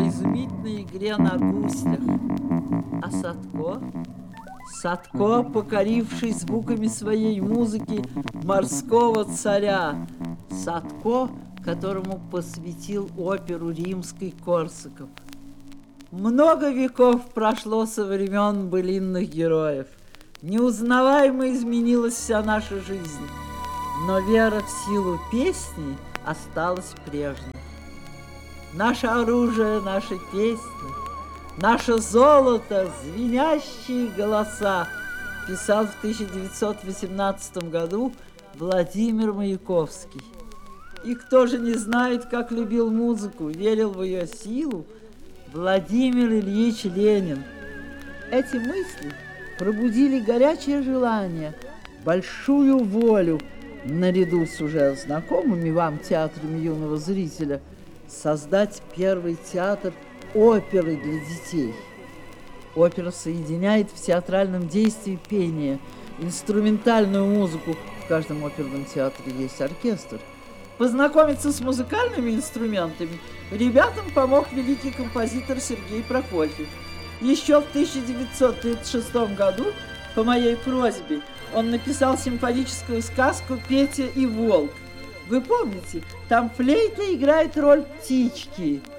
по изумительной игре на гуслях. А Садко? Садко, покоривший звуками своей музыки морского царя. Садко, которому посвятил оперу римской Корсаков. Много веков прошло со времен былинных героев. Неузнаваемо изменилась вся наша жизнь, но вера в силу песни осталась прежней. Наше оружие, наши песни, наше золото, звенящие голоса, писал в 1918 году Владимир Маяковский. И кто же не знает, как любил музыку, верил в ее силу, Владимир Ильич Ленин. Эти мысли пробудили горячее желание, большую волю, наряду с уже знакомыми вам театрами юного зрителя, создать первый театр оперы для детей. Опера соединяет в театральном действии пение, инструментальную музыку. В каждом оперном театре есть оркестр. Познакомиться с музыкальными инструментами ребятам помог великий композитор Сергей Прокофьев. Еще в 1936 году, по моей просьбе, он написал симфоническую сказку «Петя и волк». Вы помните, там флейта играет роль птички.